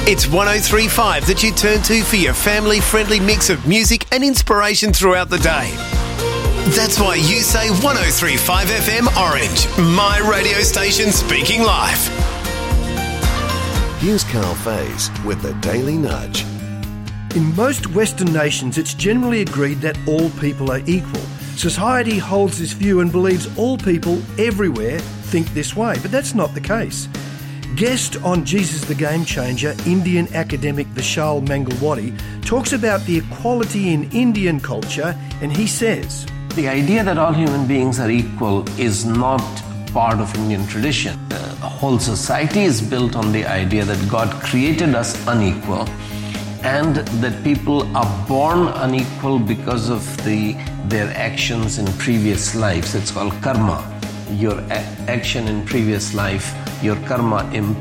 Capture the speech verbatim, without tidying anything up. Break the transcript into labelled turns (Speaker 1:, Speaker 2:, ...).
Speaker 1: It's one oh three point five that you turn to for your family-friendly mix of music and inspiration throughout the day. That's why you say one oh three point five F M Orange, my radio station speaking live.
Speaker 2: Here's Carl Faze with the Daily Nudge.
Speaker 3: In most Western nations, it's generally agreed that all people are equal. Society holds this view and believes all people everywhere think this way, but that's not the case. Guest on Jesus the Game Changer, Indian academic Vishal Mangalwadi, talks about the equality in Indian culture, and he says,
Speaker 4: the idea that all human beings are equal is not part of Indian tradition. The whole society is built on the idea that God created us unequal and that people are born unequal because of the their actions in previous lives. It's called karma. Your a- action in previous life, your karma imp-